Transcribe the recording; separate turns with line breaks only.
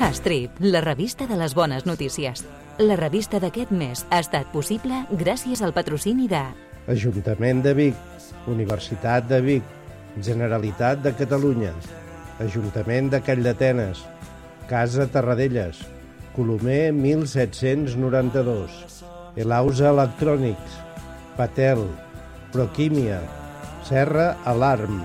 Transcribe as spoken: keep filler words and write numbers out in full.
Astrip, la revista de les bones notícies. La revista d'aquest mes ha estat possible gràcies al patrocini de
Ajuntament de Vic, Universitat de Vic, Generalitat de Catalunya, Ajuntament de Calldetenes, Casa Terradellas, Colomer mil set-cents noranta-dos, Elausa Electrònics, Patel, Proquímia, Serra Alarm,